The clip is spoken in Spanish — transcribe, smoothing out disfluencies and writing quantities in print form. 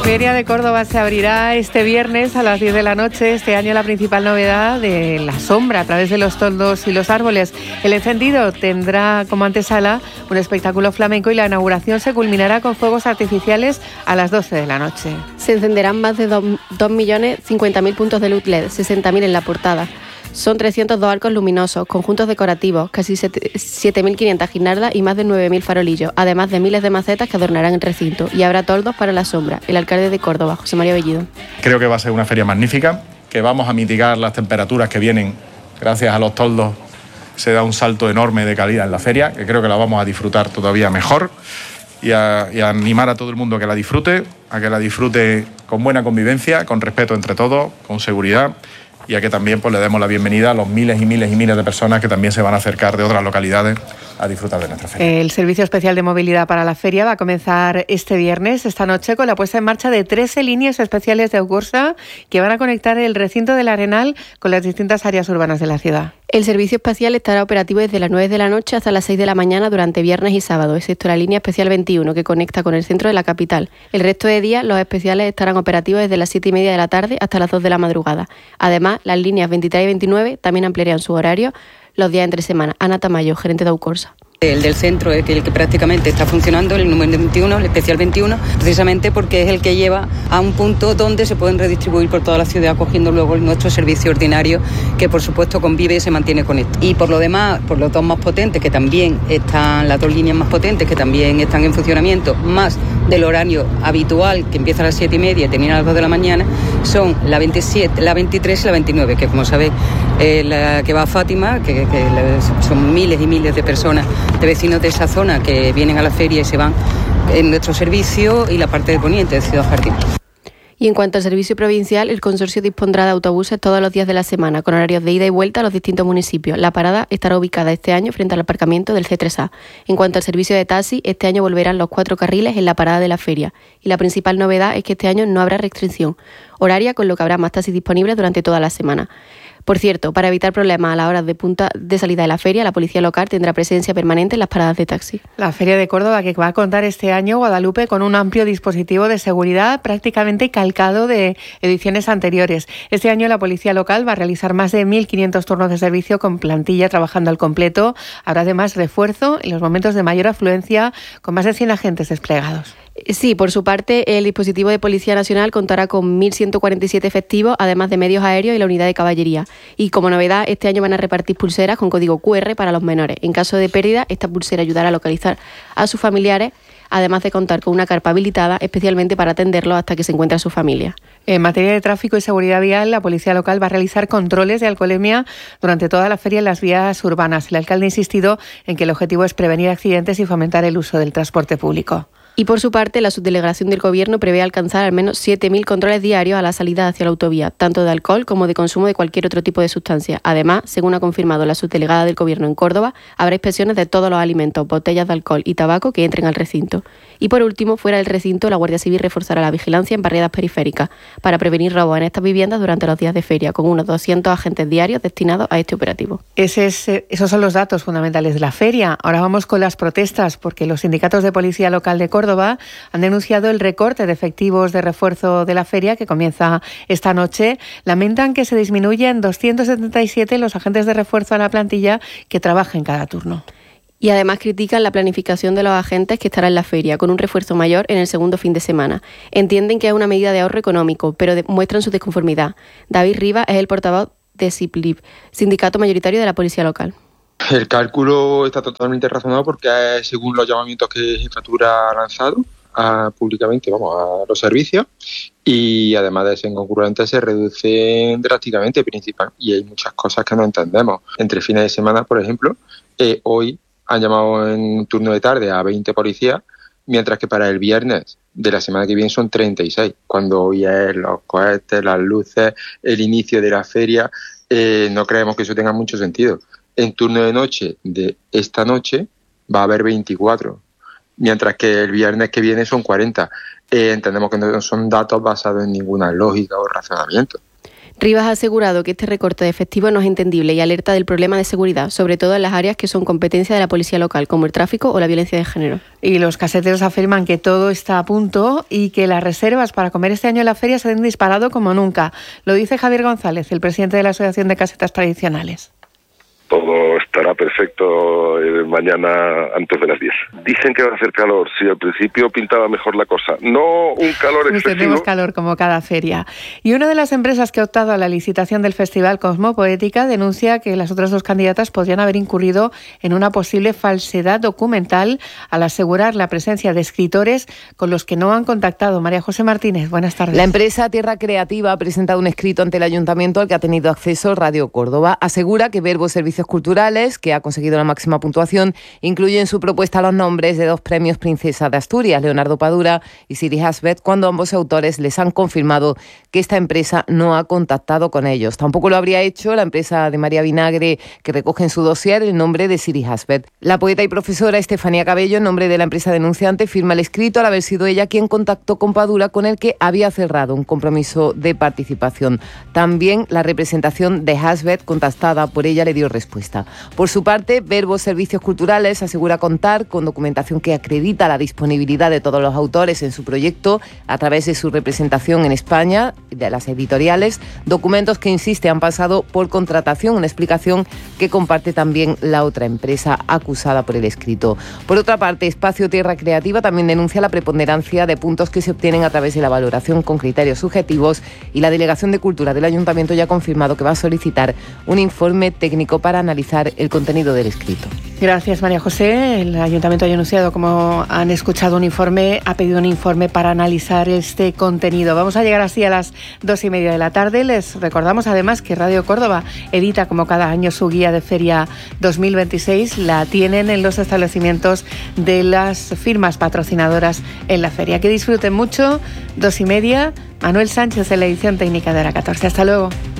Feria de Córdoba se abrirá este viernes a las 10 de la noche. Este año la principal novedad de la sombra a través de los toldos y los árboles. El encendido tendrá como antesala un espectáculo flamenco y la inauguración se culminará con fuegos artificiales a las 12 de la noche. Se encenderán más de 2.050.000 puntos de luz LED, 60.000 en la portada. Son 302 arcos luminosos, conjuntos decorativos, casi 7.500 guirnaldas y más de 9.000 farolillos, además de miles de macetas que adornarán el recinto. Y habrá toldos para la sombra. El alcalde de Córdoba, José María Bellido. Creo que va a ser una feria magnífica, que vamos a mitigar las temperaturas que vienen gracias a los toldos. Se da un salto enorme de calidad en la feria, que creo que la vamos a disfrutar todavía mejor y a animar a todo el mundo a que la disfrute con buena convivencia, con respeto entre todos, con seguridad, y a que también pues, le demos la bienvenida a los miles y miles y miles de personas que también se van a acercar de otras localidades a disfrutar de nuestra feria. El Servicio Especial de Movilidad para la Feria va a comenzar este viernes, esta noche, con la puesta en marcha de 13 líneas especiales de Eugursa que van a conectar el recinto del Arenal con las distintas áreas urbanas de la ciudad. El servicio especial estará operativo desde las 9 de la noche hasta las 6 de la mañana durante viernes y sábado, excepto la línea especial 21 que conecta con el centro de la capital. El resto de días los especiales estarán operativos desde las 7:30 de la tarde hasta las 2 de la madrugada. Además, las líneas 23 y 29 también ampliarán su horario los días entre semana. Ana Tamayo, gerente de Aucorsa. El del centro es el que prácticamente está funcionando, el número 21, el especial 21, precisamente porque es el que lleva a un punto donde se pueden redistribuir por toda la ciudad, cogiendo luego nuestro servicio ordinario, que por supuesto convive y se mantiene con esto. Y por lo demás, por los dos más potentes, que también están, las dos líneas más potentes, que también están en funcionamiento, más del horario habitual, que empieza a las 7:30 y termina a las 2 de la mañana, son la 27, la 23 y la 29, que como sabéis, la que va a Fátima, que son miles y miles de personas, de vecinos de esa zona que vienen a la feria y se van en nuestro servicio, y la parte de poniente de Ciudad Jardín. Y en cuanto al servicio provincial, el consorcio dispondrá de autobuses todos los días de la semana, con horarios de ida y vuelta a los distintos municipios. La parada estará ubicada este año frente al aparcamiento del C3A. En cuanto al servicio de taxi, este año volverán los 4 carriles en la parada de la feria. Y la principal novedad es que este año no habrá restricción horaria, con lo que habrá más taxis disponibles durante toda la semana. Por cierto, para evitar problemas a la hora de punta de salida de la feria, la policía local tendrá presencia permanente en las paradas de taxi. La Feria de Córdoba, que va a contar este año, Guadalupe, con un amplio dispositivo de seguridad prácticamente calcado de ediciones anteriores. Este año la policía local va a realizar más de 1.500 turnos de servicio con plantilla trabajando al completo. Habrá además refuerzo en los momentos de mayor afluencia, con más de 100 agentes desplegados. Sí, por su parte, el dispositivo de Policía Nacional contará con 1.147 efectivos, además de medios aéreos y la unidad de caballería. Y como novedad, este año van a repartir pulseras con código QR para los menores. En caso de pérdida, esta pulsera ayudará a localizar a sus familiares, además de contar con una carpa habilitada especialmente para atenderlos hasta que se encuentre su familia. En materia de tráfico y seguridad vial, la policía local va a realizar controles de alcoholemia durante toda la feria en las vías urbanas. El alcalde ha insistido en que el objetivo es prevenir accidentes y fomentar el uso del transporte público. Y por su parte, la subdelegación del Gobierno prevé alcanzar al menos 7.000 controles diarios a la salida hacia la autovía, tanto de alcohol como de consumo de cualquier otro tipo de sustancia. Además, según ha confirmado la subdelegada del Gobierno en Córdoba, habrá inspecciones de todos los alimentos, botellas de alcohol y tabaco que entren al recinto. Y por último, fuera del recinto, la Guardia Civil reforzará la vigilancia en barriadas periféricas para prevenir robos en estas viviendas durante los días de feria, con unos 200 agentes diarios destinados a este operativo. Esos son los datos fundamentales de la feria. Ahora vamos con las protestas, porque los sindicatos de policía local de Córdoba han denunciado el recorte de efectivos de refuerzo de la feria que comienza esta noche. Lamentan que se disminuyen 277 los agentes de refuerzo a la plantilla que trabajan cada turno. Y además critican la planificación de los agentes que estará en la feria, con un refuerzo mayor en el segundo fin de semana. Entienden que es una medida de ahorro económico, pero muestran su desconformidad. David Rivas es el portavoz de SIPLIB, sindicato mayoritario de la policía local. El cálculo está totalmente razonado porque es según los llamamientos que Jefatura ha lanzado públicamente, a los servicios, y además de ser incongruentes se reducen drásticamente y hay muchas cosas que no entendemos. Entre fines de semana, por ejemplo, hoy han llamado en turno de tarde a 20 policías, mientras que para el viernes de la semana que viene son 36, cuando hoy es los cohetes, las luces, el inicio de la feria. No creemos que eso tenga mucho sentido. En turno de noche de esta noche va a haber 24, mientras que el viernes que viene son 40. Entendemos que no son datos basados en ninguna lógica o razonamiento. Rivas ha asegurado que este recorte de efectivos no es entendible y alerta del problema de seguridad, sobre todo en las áreas que son competencia de la policía local, como el tráfico o la violencia de género. Y los caseteros afirman que todo está a punto y que las reservas para comer este año en la feria se han disparado como nunca. Lo dice Javier González, el presidente de la Asociación de Casetas Tradicionales. Todo estará perfecto mañana antes de las 10. Dicen que va a hacer calor. Sí, al principio pintaba mejor la cosa. No un calor excesivo. Pues tenemos calor como cada feria. Y una de las empresas que ha optado a la licitación del Festival Cosmopoética denuncia que las otras dos candidatas podrían haber incurrido en una posible falsedad documental al asegurar la presencia de escritores con los que no han contactado. María José Martínez, buenas tardes. La empresa Tierra Creativa ha presentado un escrito ante el Ayuntamiento al que ha tenido acceso Radio Córdoba. Asegura que Verbo Servicios Culturales, que ha conseguido la máxima puntuación, incluye en su propuesta los nombres de 2 premios Princesa de Asturias, Leonardo Padura y Siri Hasbet, cuando ambos autores les han confirmado que esta empresa no ha contactado con ellos. Tampoco lo habría hecho la empresa de María Vinagre, que recoge en su dossier el nombre de Siri Hasbet. La poeta y profesora Estefanía Cabello, en nombre de la empresa denunciante, firma el escrito al haber sido ella quien contactó con Padura, con el que había cerrado un compromiso de participación. También la representación de Hasbet, contactada por ella, le dio respuesta. Por su parte, Verbo Servicios Culturales asegura contar con documentación que acredita la disponibilidad de todos los autores en su proyecto a través de su representación en España, de las editoriales, documentos que, insiste, han pasado por contratación, una explicación que comparte también la otra empresa acusada por el escrito. Por otra parte, Espacio Tierra Creativa también denuncia la preponderancia de puntos que se obtienen a través de la valoración con criterios subjetivos, y la Delegación de Cultura del Ayuntamiento ya ha confirmado que va a solicitar un informe técnico para analizar el contenido del escrito. Gracias, María José. El Ayuntamiento ha anunciado, como han escuchado, ha pedido un informe para analizar este contenido. Vamos a llegar así a las 2:30 de la tarde. Les recordamos además que Radio Córdoba edita como cada año su guía de feria 2026. La tienen en los establecimientos de las firmas patrocinadoras en la feria. Que disfruten mucho. 2:30. Manuel Sánchez en la edición técnica de Hora 14. Hasta luego.